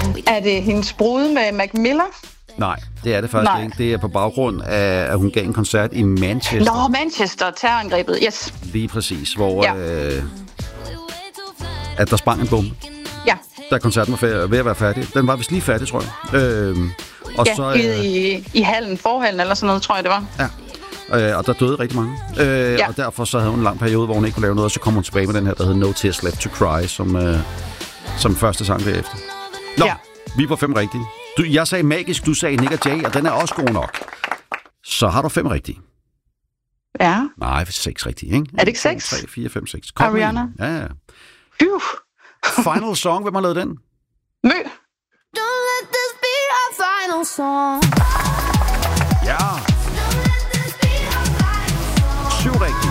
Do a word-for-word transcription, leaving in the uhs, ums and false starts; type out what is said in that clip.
Er det hendes brud med Mac Miller? Nej, det er det faktisk Nej. ikke. Det er på baggrund af, at hun gav en koncert i Manchester. Nå, Manchester, terrorangrebet, yes. Lige præcis, hvor Ja. øh, at der sprang en bombe, Ja, da koncerten var færdig, ved at være færdig. Den var vist lige færdig, tror jeg. Øh, og ja så, øh, i, i hallen, forhallen eller sådan noget, tror jeg, det var. Ja. Øh, og der døde rigtig mange. Øh, ja. Og derfor så havde hun en lang periode, hvor hun ikke kunne lave noget, og så kom hun tilbage med den her, der hed No Tears Left to Cry, som, øh, som første sang derefter. Nå, Ja. vi er på fem rigtige. Du, jeg sagde magisk, du sagde Nick og Jay, og den er også god nok. Så har du fem rigtige. Ja. Nej, seks rigtige, ikke? Er det ikke seks? tre, fire, fem, seks. Kom Ariana. med. Ja, ja. Phew. Final Song, hvem har lavet den? Mø. Don't let this be our final song. Ja. Syv rigtige.